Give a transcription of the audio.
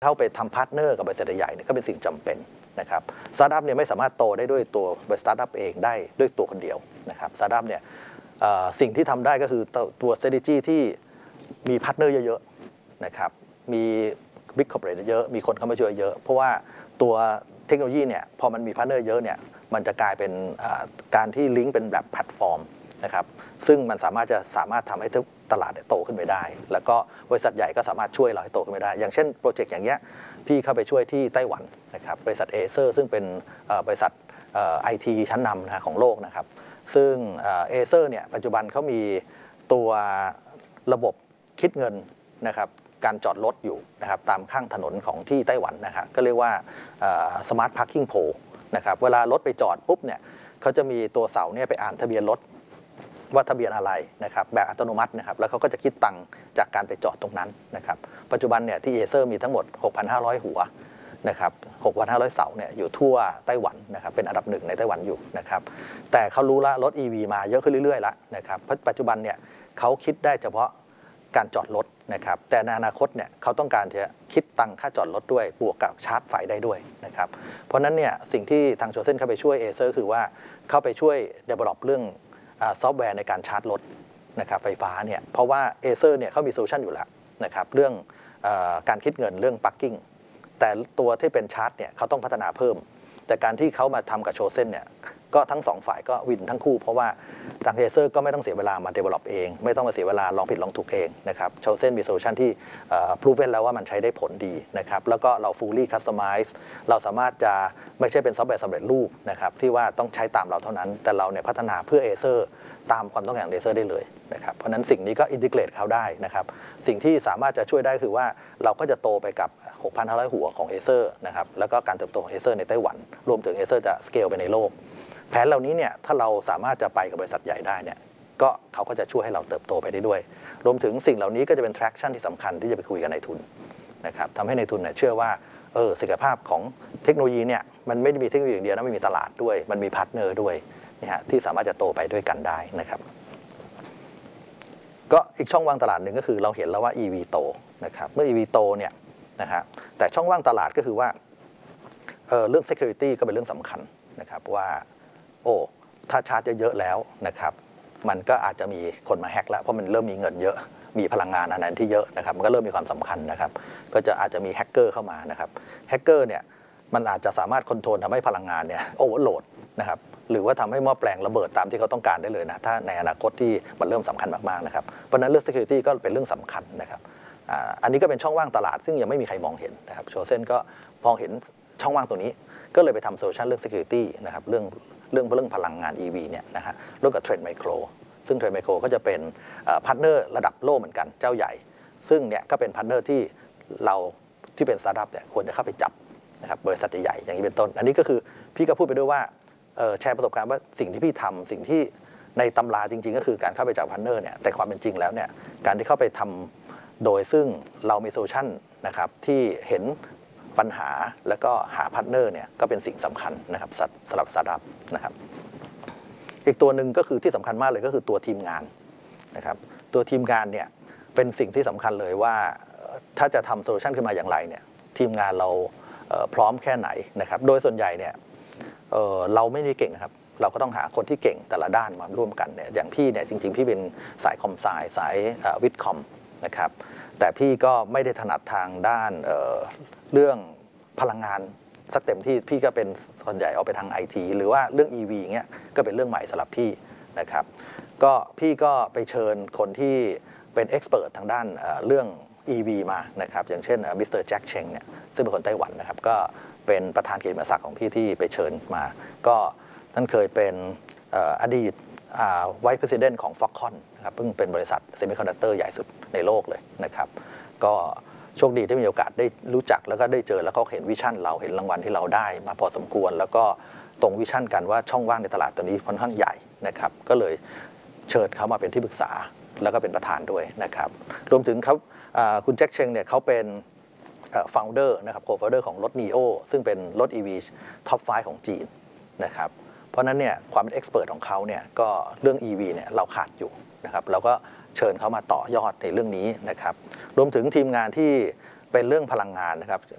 เข้าไปทำพาร์ทเนอร์กับบริษัทใหญ่เนี่ยก็เป็นสิ่งจำเป็นนะครับสตาร์ทอัพเนี่ยไม่สามารถโตได้ด้วยตัวบริษัทสตาร์ทอัพเองได้ด้วยตัวคนเดียวนะครับสตาร์ทอัพเนี่ยสิ่งที่ทำได้ก็คือตัว strategy ที่มีพาร์ทเนอร์เยอะๆนะครับมีบิ๊กคอร์ปอเรทเยอะมีคนเข้ามาช่วยเยอะเพราะว่าตัวเทคโนโลยีเนี่ยพอมันมีพาร์ทเนอร์เยอะเนี่ยมันจะกลายเป็นการที่ลิงก์เป็นแบบแพลตฟอร์มนะครับซึ่งมันสามารถทำให้ตลาดโตขึ้นไปได้แล้วก็บริษัทใหญ่ก็สามารถช่วยเราให้โตขึ้นไปได้อย่างเช่นโปรเจกต์อย่างเงี้ยพี่เข้าไปช่วยที่ไต้หวันนะครับบริษัทเอเซอร์ซึ่งเป็นบริษัทIT ชั้นนำนะของโลกนะครับซึ่งเอเซอร์เนี่ยปัจจุบันเขามีตัวระบบคิดเงินนะครับการจอดรถอยู่นะครับตามข้างถนนของที่ไต้หวันนะครับก็เรียกว่าSmart Parking Pole นะครับเวลารถไปจอดปุ๊บเนี่ยเขาจะมีตัวเสาเนี่ยไปอ่านทะเบียนรถว่าทะเบียนอะไรนะครับแบบอัตโนมัตินะครับแล้วเขาก็จะคิดตังค์จากการไปจอดตรงนั้นนะครับปัจจุบันเนี่ยที่เอเซอร์มีทั้งหมด 6,500 หัวนะครับ 6,500 เสาเนี่ยอยู่ทั่วไต้หวันนะครับเป็นอันดับหนึ่งในไต้หวันอยู่นะครับแต่เขารู้แล้วรถ EV มาเยอะขึ้นเรื่อยๆแล้วนะครับเพราะปัจจุบันเนี่ยเขาคิดได้เฉพาะการจอดรถนะครับแต่ในอนาคตเนี่ยเขาต้องการจะคิดตังค่าจอดรถด้วยบวกกับชาร์จไฟได้ด้วยนะครับเพราะนั้นเนี่ยสิ่งที่ทางโชเซ่นเข้าไปช่วยเอเซอร์คือว่าเข้าไปช่วย develop เรื่องซอฟต์แวร์ในการชาร์จรถนะครับไฟฟ้าเนี่ยเพราะว่าเอเซอร์เนี่ยเขามีโซลูชันอยู่แล้วนะครับเรื่องการคิดเงินเรื่อง parking แต่ตัวที่เป็นชาร์จเนี่ยเขาต้องพัฒนาเพิ่มแต่การที่เขามาทำกับโชเซ่นเนี่ยก็ทั้ง2ฝ่ายก็วินทั้งคู่เพราะว่าทางเอเซอร์ก็ไม่ต้องเสียเวลามา develop เองไม่ต้องมาเสียเวลาลองผิดลองถูกเองนะครับโชเซ่นมีโซลูชันที่ proven แล้วว่ามันใช้ได้ผลดีนะครับแล้วก็เรา fully customize เราสามารถจะไม่ใช่เป็นซอฟต์แวร์สำเร็จรูปนะครับที่ว่าต้องใช้ตามเราเท่านั้นแต่เราเนี่ยพัฒนาเพื่อเอเซอร์ตามความต้องการของเอเซอร์ได้เลยนะครับเพราะนั้นสิ่งนี้ก็อินทิเกรตเขาได้นะครับสิ่งที่สามารถจะช่วยได้คือว่าเราก็จะโตไปกับ 6,500 หัวของเอเซอร์นะครับแล้วก็การเติบโตของเอเซอร์ในไต้หวันรวมถึงเอเซอร์จะสเกลไปในโลกแผนเหล่านี้เนี่ยถ้าเราสามารถจะไปกับบริษัทใหญ่ได้เนี่ยก็เขาก็จะช่วยให้เราเติบโตไปได้ด้วยรวมถึงสิ่งเหล่านี้ก็จะเป็น traction ที่สำคัญที่จะไปคุยกับนายทุนนะครับทำให้นายทุนเนี่ยเชื่อว่าศักยภาพของเทคโนโลยีเนี่ยมันไม่ได้มีเทคโนโลยีอย่างเดียวนะไม่มีตลาดด้วยมันมีพาร์ทเนอร์ด้วยนะฮะที่สามารถจะโตไปด้วยกันได้นะครับก็อีกช่องว่างตลาดหนึ่งก็คือเราเห็นแล้วว่า EV โตนะครับเมื่อ EV โตเนี่ยนะฮะแต่ช่องว่างตลาดก็คือว่าเรื่อง security ก็เป็นเรื่องสำคัญนะครับว่าถ้าชาร์จเยอะๆแล้วนะครับมันก็อาจจะมีคนมาแฮกแล้วเพราะมันเริ่มมีเงินเยอะมีพลังงานอันนั้นที่เยอะนะครับมันก็เริ่มมีความสำคัญนะครับก็จะอาจจะมีแฮกเกอร์เข้ามานะครับแฮกเกอร์เนี่ยมันอาจจะสามารถคอนโทรลทำให้พลังงานเนี่ยโอเวอร์โหลดนะครับหรือว่าทำให้หม้อแปลงระเบิดตามที่เขาต้องการได้เลยนะถ้าในอนาคตที่มันเริ่มสำคัญมากๆนะครับเพราะนั้นเรื่อง security ก็เป็นเรื่องสำคัญนะครับอันนี้ก็เป็นช่องว่างตลาดซึ่งยังไม่มีใครมองเห็นนะครับโชเซ่นก็มองเห็นช่องว่างตัวนี้ก็เลยไปทำโซลูชันเรื่อง security นะครับเรื่องพลังงาน EV เนี่ยนะฮะร่วมกับ Trend Micro ซึ่ง Trend Micro ก็จะเป็นพาร์ทเนอร์ระดับโลกเหมือนกันเจ้าใหญ่ซึ่งเนี่ยก็เป็นพาร์ทเนอร์ที่เราที่เป็นสตาร์ทอัพเนี่ยควรจะเข้าไปจับนะครับบริษัทใหญ่ๆอย่างนี้เป็นต้นอันนี้ก็คือพี่ก็พูดไปด้วยว่าแชร์ประสบการณ์ว่าสิ่งที่พี่ทำสิ่งที่ในตำราจริงๆก็คือการเข้าไปจับพาร์ทเนอร์เนี่ยแต่ความเป็นจริงแล้วเนี่ยการที่เข้าไปทำโดยซึ่งเรามีโซลูชันนะครับที่เห็นปัญหาแล้วก็หาพาร์ทเนอร์เนี่ยก็เป็นสิ่งสำคัญนะครับสำหรับสตาร์ทอัพนะครับอีกตัวหนึ่งก็คือที่สำคัญมากเลยก็คือตัวทีมงานนะครับตัวทีมงานเนี่ยเป็นสิ่งที่สำคัญเลยว่าถ้าจะทำโซลูชันขึ้นมาอย่างไรเนี่ยทีมงานเราพร้อมแค่ไหนนะครับโดยส่วนใหญ่เนี่ยเราไม่ได้เก่งนะครับเราก็ต้องหาคนที่เก่งแต่ละด้านมาร่วมกันเนี่ยอย่างพี่เนี่ยจริงๆพี่เป็นสายคอมไซสายวิทย์คอมนะครับแต่พี่ก็ไม่ได้ถนัดทางด้านเรื่องพลังงานสักเต็มที่พี่ก็เป็นส่วนใหญ่เอาไปทาง IT หรือว่าเรื่อง EV เงี้ยก็เป็นเรื่องใหม่สำหรับพี่นะครับก็พี่ก็ไปเชิญคนที่เป็นเอ็กซ์เพรสทางด้านเรื่อง EV มานะครับอย่างเช่นมิสเตอร์แจ็คเชงเนี่ยซึ่งเป็นคนไต้หวันนะครับก็เป็นประธานเกียรติมศักดิ์ของพี่ที่ไปเชิญมาก็ท่านเคยเป็นอดีตไวซ์เพรสิดเนนต์ของ Foxconn นะครับเพิ่งเป็นบริษัทเซมิคอนดักเตอร์ใหญ่สุดในโลกเลยนะครับก็โชคดีได้มีโอกาสได้รู้จักแล้วก็ได้เจอแล้วก็เห็นวิชั่นเราเห็นรางวัลที่เราได้มาพอสมควรแล้วก็ตรงวิชั่นกันว่าช่องว่างในตลาดตัวนี้ค่อนข้างใหญ่นะครับก็เลยเชิญเขามาเป็นที่ปรึกษาแล้วก็เป็นประธานด้วยนะครับรวมถึงเขาคุณแจ็คเชงเนี่ยเขาเป็นfounder นะครับ co-founder ของรถ NIO ซึ่งเป็นรถ EV Top 5 ของจีนนะครับเพราะนั้นเนี่ยความเป็น expert ของเขาเนี่ยก็เรื่อง EV เนี่ยเราขาดอยู่นะครับเราก็เชิญเขามาต่อยอดในเรื่องนี้นะครับรวมถึงทีมงานที่เป็นเรื่องพลังงานนะครับ